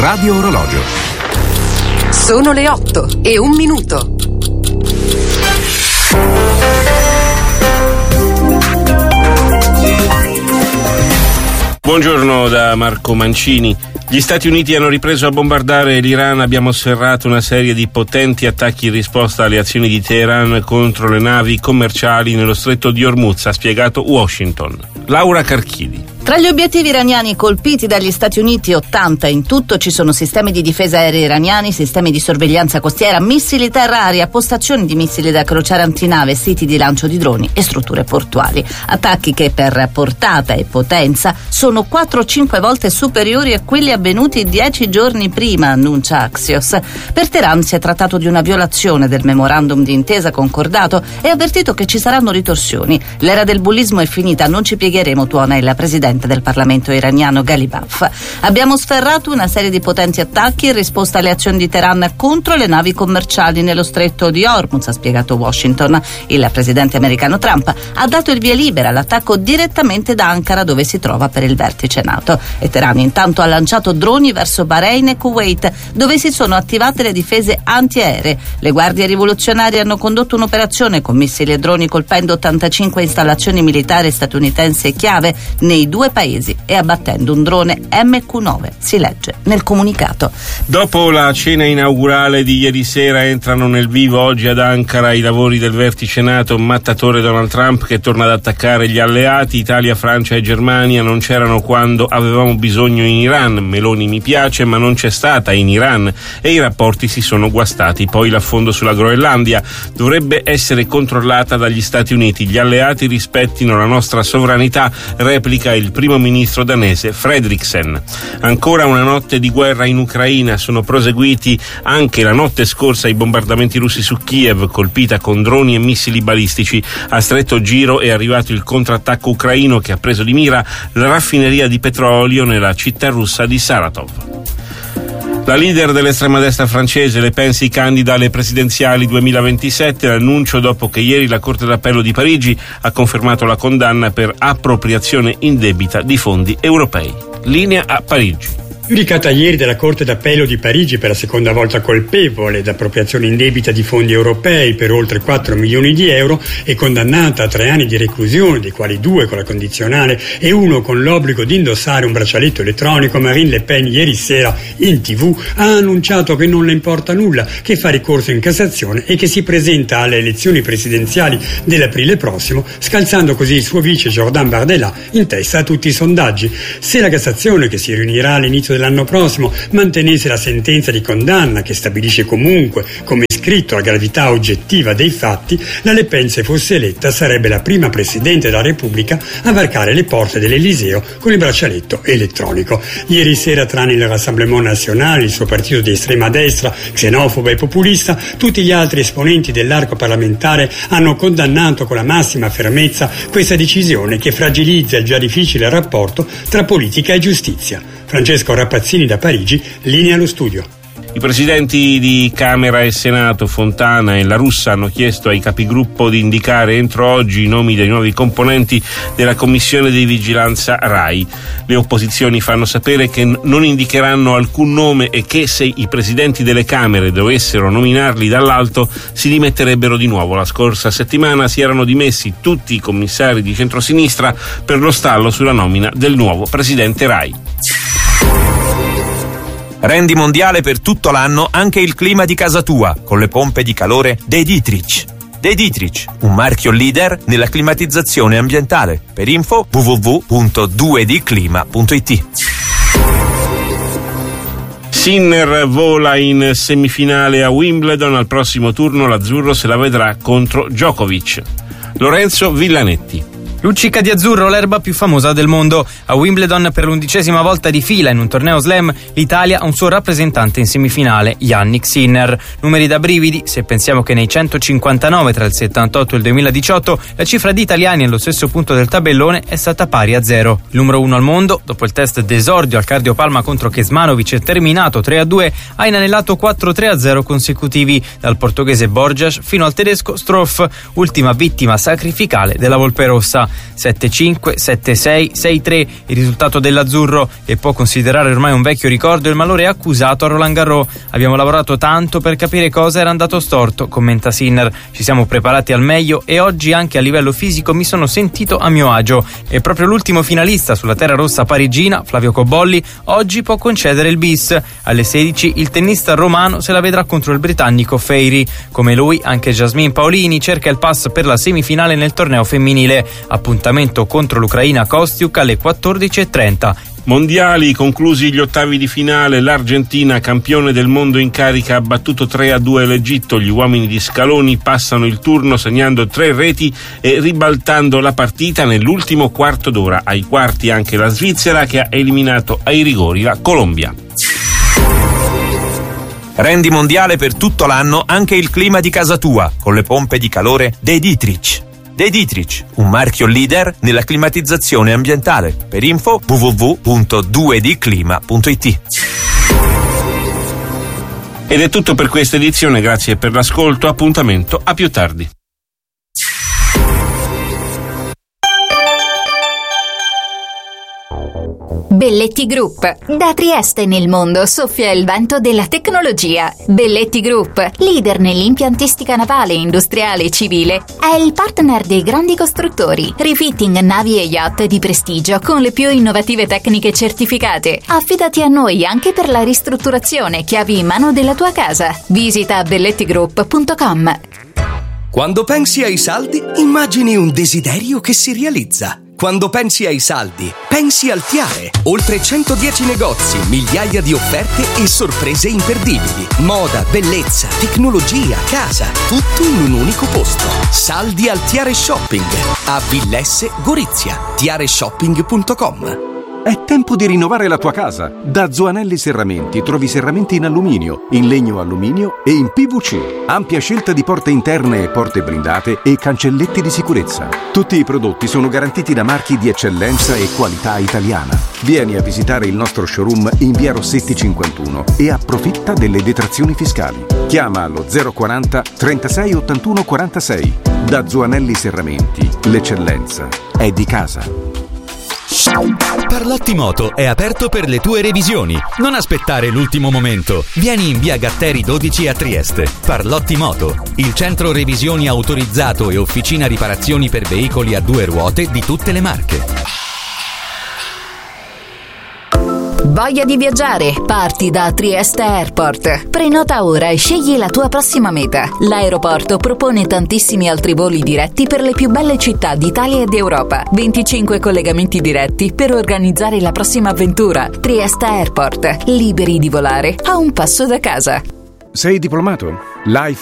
Radio Orologio. Sono le 8:01. Buongiorno da Marco Mancini. Gli Stati Uniti hanno ripreso a bombardare l'Iran. Abbiamo sferrato una serie di potenti attacchi in risposta alle azioni di Teheran contro le navi commerciali nello stretto di Hormuz, ha spiegato Washington. Laura Carchidi. Tra gli obiettivi iraniani colpiti dagli Stati Uniti, 80 in tutto, ci sono sistemi di difesa aerea iraniani, sistemi di sorveglianza costiera, missili terra-aria, postazioni di missili da crociera antinave, siti di lancio di droni e strutture portuali. Attacchi che per portata e potenza sono 4-5 volte superiori a quelli avvenuti 10 giorni prima, annuncia Axios. Per Teheran si è trattato di una violazione del memorandum di intesa concordato e ha avvertito che ci saranno ritorsioni. L'era del bullismo è finita, non ci piegheremo, tuona il presidente del Parlamento iraniano Ghalibaf. Abbiamo sferrato una serie di potenti attacchi in risposta alle azioni di Teheran contro le navi commerciali nello stretto di Hormuz, ha spiegato Washington. Il presidente americano Trump ha dato il via libera all'attacco direttamente da Ankara, dove si trova per il vertice NATO. E Teheran intanto ha lanciato droni verso Bahrain e Kuwait, dove si sono attivate le difese antiaeree. Le guardie rivoluzionarie hanno condotto un'operazione con missili e droni colpendo 85 installazioni militari statunitensi chiave nei due paesi e abbattendo un drone MQ-9, si legge nel comunicato. Dopo la cena inaugurale di ieri sera entrano nel vivo oggi ad Ankara i lavori del vertice NATO, mattatore Donald Trump che torna ad attaccare gli alleati. Italia, Francia e Germania non c'erano quando avevamo bisogno in Iran. Meloni mi piace ma non c'è stata in Iran e i rapporti si sono guastati. Poi l'affondo sulla Groenlandia dovrebbe essere controllata dagli Stati Uniti. Gli alleati rispettino la nostra sovranità, replica il primo ministro danese Fredriksen. Ancora una notte di guerra in Ucraina. Sono proseguiti anche la notte scorsa i bombardamenti russi su Kiev, colpita con droni e missili balistici. A stretto giro è arrivato il contrattacco ucraino che ha preso di mira la raffineria di petrolio nella città russa di Saratov. La leader dell'estrema destra francese Le Pen si candida alle presidenziali 2027, l'annuncio dopo che ieri la Corte d'Appello di Parigi ha confermato la condanna per appropriazione indebita di fondi europei. Linea a Parigi. Giudicata ieri dalla Corte d'Appello di Parigi per la seconda volta colpevole d'appropriazione indebita di fondi europei per oltre 4 milioni di euro e condannata a 3 anni di reclusione, dei quali 2 con la condizionale e 1 con l'obbligo di indossare un braccialetto elettronico, Marine Le Pen ieri sera in TV ha annunciato che non le importa nulla, che fa ricorso in Cassazione e che si presenta alle elezioni presidenziali dell'aprile prossimo, scalzando così il suo vice Jordan Bardella in testa a tutti i sondaggi. Se la Cassazione, che si riunirà all'inizio dell'anno prossimo, mantenesse la sentenza di condanna che stabilisce comunque, come scritto, la gravità oggettiva dei fatti, la Le Pen, se fosse eletta, sarebbe la prima Presidente della Repubblica a varcare le porte dell'Eliseo con il braccialetto elettronico. Ieri sera, tranne il Rassemblement National, il suo partito di estrema destra, xenofobo e populista, tutti gli altri esponenti dell'arco parlamentare hanno condannato con la massima fermezza questa decisione che fragilizza il già difficile rapporto tra politica e giustizia. Francesco Rappazzini da Parigi, linea allo studio. I presidenti di Camera e Senato, Fontana e La Russa, hanno chiesto ai capigruppo di indicare entro oggi i nomi dei nuovi componenti della Commissione di Vigilanza RAI. Le opposizioni fanno sapere che non indicheranno alcun nome e che se i presidenti delle Camere dovessero nominarli dall'alto si dimetterebbero di nuovo. La scorsa settimana si erano dimessi tutti i commissari di centrosinistra per lo stallo sulla nomina del nuovo presidente RAI. Rendi mondiale per tutto l'anno anche il clima di casa tua con le pompe di calore De Dietrich. De Dietrich, un marchio leader nella climatizzazione ambientale. Per info www.2dclima.it. Sinner vola in semifinale a Wimbledon, al prossimo turno l'azzurro se la vedrà contro Djokovic. Lorenzo Villanetti. Luccica di azzurro l'erba più famosa del mondo. A Wimbledon per l'11ª volta di fila in un torneo slam l'Italia ha un suo rappresentante in semifinale, Jannik Sinner. Numeri da brividi se pensiamo che nei 159 tra il 78 e il 2018 la cifra di italiani allo stesso punto del tabellone è stata pari a 0. Il numero 1 al mondo, dopo il test d'esordio al cardiopalma contro Kecmanovic terminato 3-2, ha inanellato 4 3-0 consecutivi, dal portoghese Borjas fino al tedesco Struff, ultima vittima sacrificale della Volpe Rossa. 7-5, 7-6, 6-3. Il risultato dell'azzurro, che può considerare ormai un vecchio ricordo, il malore accusato a Roland Garros. Abbiamo lavorato tanto per capire cosa era andato storto, commenta Sinner. Ci siamo preparati al meglio e oggi anche a livello fisico mi sono sentito a mio agio. E proprio l'ultimo finalista sulla terra rossa parigina, Flavio Cobolli, oggi può concedere il bis. Alle 16 il tennista romano se la vedrà contro il britannico Feiry. Come lui anche Jasmine Paolini cerca il pass per la semifinale nel torneo femminile. Appuntamento contro l'Ucraina Kostiuk alle 14:30. Mondiali, conclusi gli ottavi di finale, l'Argentina, campione del mondo in carica, ha battuto 3-2 l'Egitto. Gli uomini di Scaloni passano il turno segnando 3 reti e ribaltando la partita nell'ultimo quarto d'ora. Ai quarti anche la Svizzera, che ha eliminato ai rigori la Colombia. Rendi mondiale per tutto l'anno anche il clima di casa tua con le pompe di calore De Dietrich. De Dietrich, un marchio leader nella climatizzazione ambientale. Per info www.2dclima.it. Ed è tutto per questa edizione, grazie per l'ascolto, appuntamento a più tardi. Belletti Group. Da Trieste nel mondo soffia il vento della tecnologia. Belletti Group, leader nell'impiantistica navale, industriale e civile, è il partner dei grandi costruttori. Refitting navi e yacht di prestigio con le più innovative tecniche certificate. Affidati a noi anche per la ristrutturazione, chiavi in mano della tua casa. Visita bellettigroup.com. Quando pensi ai saldi, immagini un desiderio che si realizza. Quando pensi ai saldi, pensi al Tiare. Oltre 110 negozi, migliaia di offerte e sorprese imperdibili. Moda, bellezza, tecnologia, casa, tutto in un unico posto. Saldi al Tiare Shopping, a Villesse, Gorizia. tiareshopping.com. È tempo di rinnovare la tua casa. Da Zoanelli Serramenti trovi serramenti in alluminio, in legno alluminio e in PVC. Ampia scelta di porte interne e porte blindate e cancelletti di sicurezza. Tutti i prodotti sono garantiti da marchi di eccellenza e qualità italiana. Vieni a visitare il nostro showroom in via Rossetti 51 e approfitta delle detrazioni fiscali. Chiama allo 040 36 81 46. Da Zoanelli Serramenti, l'eccellenza è di casa. Parlotti Moto è aperto per le tue revisioni. Non aspettare l'ultimo momento. Vieni in via Gatteri 12 a Trieste. Parlotti Moto, il centro revisioni autorizzato e officina riparazioni per veicoli a 2 ruote di tutte le marche. Voglia di viaggiare? Parti da Trieste Airport. Prenota ora e scegli la tua prossima meta. L'aeroporto propone tantissimi altri voli diretti per le più belle città d'Italia ed Europa. 25 collegamenti diretti per organizzare la prossima avventura. Trieste Airport. Liberi di volare a un passo da casa. Sei diplomato? Life